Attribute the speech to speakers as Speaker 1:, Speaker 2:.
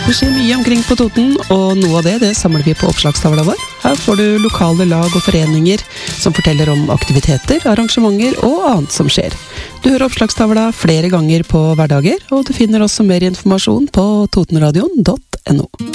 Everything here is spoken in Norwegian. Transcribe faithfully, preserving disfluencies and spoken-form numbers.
Speaker 1: Det skjer mye omkring på Toten, og noe av det, det samler vi på oppslagstavla vår. Her får du lokale lag og foreninger som forteller om aktiviteter, arrangementer og annet som skjer. Du hører oppslagstavla flere ganger på hverdager, og du finner også mer informasjon på totenradion punktum no.